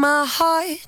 my heart.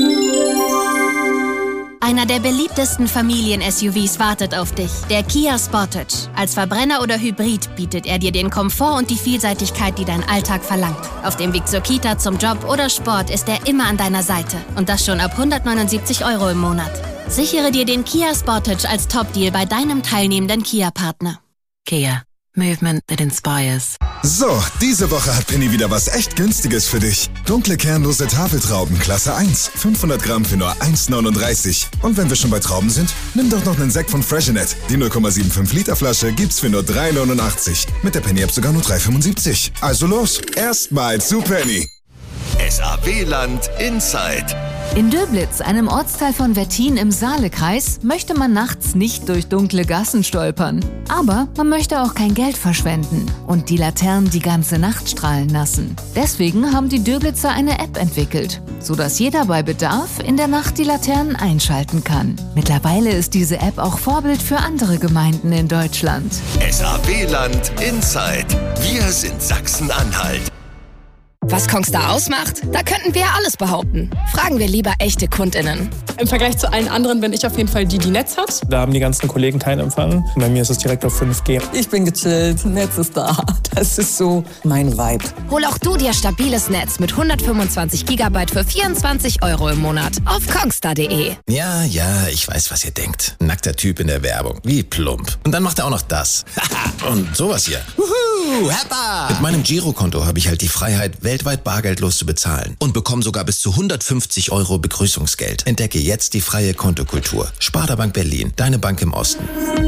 Einer der beliebtesten Familien-SUVs wartet auf dich, der Kia Sportage. Als Verbrenner oder Hybrid bietet er dir den Komfort und die Vielseitigkeit, die dein Alltag verlangt. Auf dem Weg zur Kita, zum Job oder Sport ist er immer an deiner Seite. Und das schon ab 179 € im Monat. Sichere dir den Kia Sportage als Top-Deal bei deinem teilnehmenden Kia-Partner. Kia. Movement that inspires. So, diese Woche hat Penny wieder was echt Günstiges für dich. Dunkle kernlose Tafeltrauben, Klasse 1. 500 Gramm für nur 1,39. Und wenn wir schon bei Trauben sind, nimm doch noch einen Sekt von Freshenet. Die 0,75 Liter Flasche gibt's für nur 3,89. Mit der Penny-App sogar nur 3,75. Also los, erstmal zu Penny. SAW-Land Inside. In Döblitz, einem Ortsteil von Wettin im Saalekreis, möchte man nachts nicht durch dunkle Gassen stolpern. Aber man möchte auch kein Geld verschwenden und die Laternen die ganze Nacht strahlen lassen. Deswegen haben die Döblitzer eine App entwickelt, sodass jeder bei Bedarf in der Nacht die Laternen einschalten kann. Mittlerweile ist diese App auch Vorbild für andere Gemeinden in Deutschland. SAW-Land Inside. Wir sind Sachsen-Anhalt. Was Kongstar ausmacht? Da könnten wir ja alles behaupten. Fragen wir lieber echte KundInnen. Im Vergleich zu allen anderen bin ich auf jeden Fall die Netz hat. Da haben die ganzen Kollegen keinen Empfang. Bei mir ist es direkt auf 5G. Ich bin gechillt, Netz ist da. Das ist so mein Vibe. Hol auch du dir stabiles Netz mit 125 GB für 24 € im Monat auf kongstar.de. Ja, ich weiß, was ihr denkt. Nackter Typ in der Werbung. Wie plump. Und dann macht er auch noch das. Und sowas hier. Wuhu, Heppa! Mit meinem Girokonto habe ich halt die Freiheit, weltweit bargeldlos zu bezahlen. Und bekomme sogar bis zu 150 € Begrüßungsgeld. Entdecke jetzt die freie Kontokultur. Sparda Bank Berlin, deine Bank im Osten.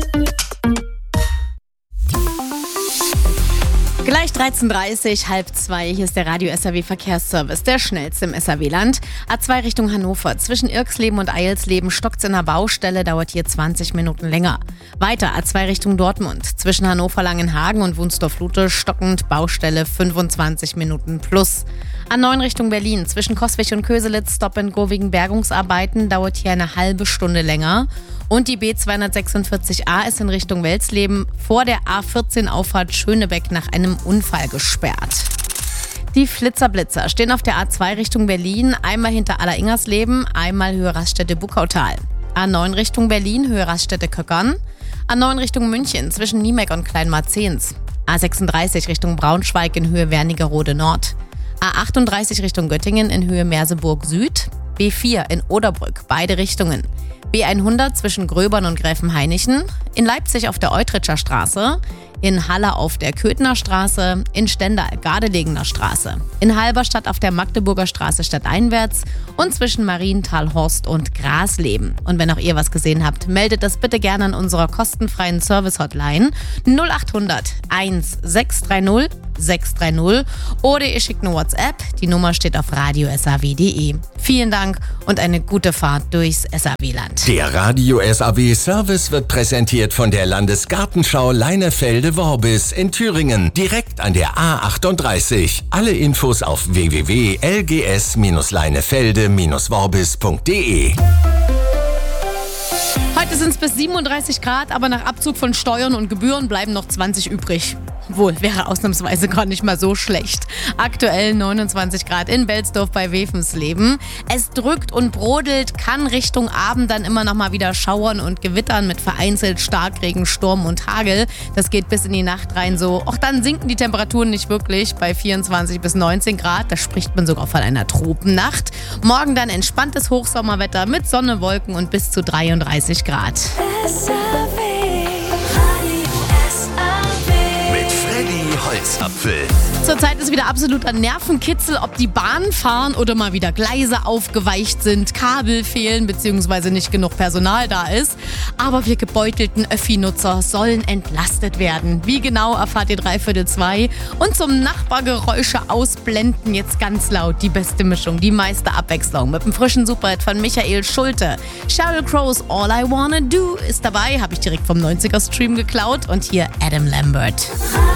Gleich 13:30, 1:30. Hier ist der Radio SAW Verkehrsservice, der schnellste im SAW-Land. A2 Richtung Hannover. Zwischen Irksleben und Eilsleben stockt's in der Baustelle, dauert hier 20 Minuten länger. Weiter A2 Richtung Dortmund. Zwischen Hannover-Langenhagen und Wunsdorf-Lute stockend, Baustelle 25 Minuten plus. A9 Richtung Berlin. Zwischen Coswig und Köselitz Stop-and-Go wegen Bergungsarbeiten, dauert hier eine halbe Stunde länger. Und die B246a ist in Richtung Welsleben vor der A14 Auffahrt Schönebeck nach einem Unfall gesperrt. Die Flitzerblitzer stehen auf der A2 Richtung Berlin, einmal hinter Alleringers-Leben, einmal Höhe Raststätte Buckautal. A9 Richtung Berlin, Höhe Raststätte Köckern. A9 Richtung München zwischen Niemeck und Kleinmarzehns. A36 Richtung Braunschweig in Höhe Wernigerode Nord. A38 Richtung Göttingen in Höhe Merseburg Süd. B4 in Oderbrück, beide Richtungen. B100 zwischen Gröbern und Gräfenhainichen, in Leipzig auf der Eutritscher Straße, in Halle auf der Köthner Straße, in Stendal Gardelegener Straße, in Halberstadt auf der Magdeburger Straße stadteinwärts und zwischen Marienthal, Horst und Grasleben. Und wenn auch ihr was gesehen habt, meldet das bitte gerne an unserer kostenfreien Service-Hotline 0800 1630 630 oder ihr schickt eine WhatsApp. Die Nummer steht auf radio.saw.de. Vielen Dank und eine gute Fahrt durchs SAW-Land. Der Radio SAW Service wird präsentiert von der Landesgartenschau Leinefelde-Worbis in Thüringen, direkt an der A38. Alle Infos auf www.lgs-leinefelde-worbis.de. Heute sind es bis 37 Grad, aber nach Abzug von Steuern und Gebühren bleiben noch 20 übrig. Wohl, wäre ausnahmsweise gar nicht mal so schlecht. Aktuell 29 Grad in Belsdorf bei Wefensleben. Es drückt und brodelt, kann Richtung Abend dann immer noch mal wieder schauern und gewittern mit vereinzelt Starkregen, Sturm und Hagel. Das geht bis in die Nacht rein so. Auch dann sinken die Temperaturen nicht wirklich bei 24 bis 19 Grad. Da spricht man sogar von einer Tropennacht. Morgen dann entspanntes Hochsommerwetter mit Sonne, Wolken und bis zu 33 Grad. Holzapfel. Zurzeit ist wieder absoluter Nervenkitzel, ob die Bahnen fahren oder mal wieder Gleise aufgeweicht sind, Kabel fehlen bzw. nicht genug Personal da ist. Aber wir gebeutelten Öffi-Nutzer sollen entlastet werden. Wie genau erfahrt ihr 3/4. Und zum Nachbargeräusche ausblenden jetzt ganz laut die beste Mischung, die meiste Abwechslung mit dem frischen Superhit von Michael Schulte. Sheryl Crow's All I Wanna Do ist dabei, habe ich direkt vom 90er-Stream geklaut und hier Adam Lambert.